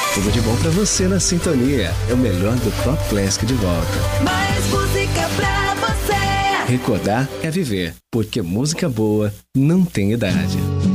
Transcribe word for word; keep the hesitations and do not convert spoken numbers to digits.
Tudo de bom pra você na sintonia. É o melhor do Top Classic de volta. Mais música pra você. Recordar é viver, porque música boa não tem idade.